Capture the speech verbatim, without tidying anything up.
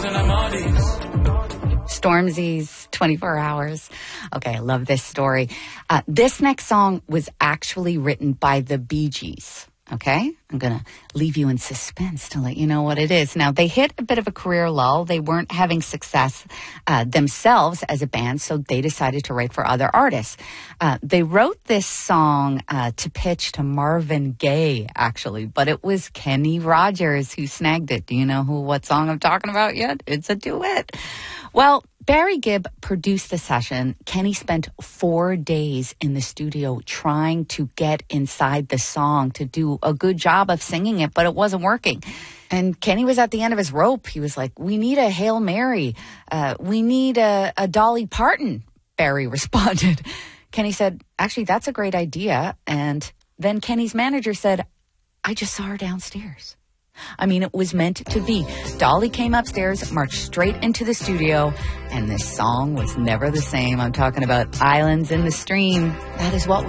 Stormzy's twenty-four hours. Okay, I love this story. Uh, this next song was actually written by the Bee Gees. Okay, I'm going to leave you in suspense to let you know what it is. Now, they hit a bit of a career lull. They weren't having success uh, themselves as a band, so they decided to write for other artists. Uh, they wrote this song uh, to pitch to Marvin Gaye, actually, but it was Kenny Rogers who snagged it. Do you know who what song I'm talking about yet? It's a duet. Well, Barry Gibb produced the session. Kenny spent four days in the studio trying to get inside the song to do a good job of singing it, but it wasn't working. And Kenny was at the end of his rope. He was like, we need a Hail Mary. Uh, we need a, a Dolly Parton, Barry responded. Kenny said, actually, that's a great idea. And then Kenny's manager said, I just saw her downstairs. I mean, it was meant to be. Dolly came upstairs, marched straight into the studio, and this song was never the same. I'm talking about Islands in the Stream. That is what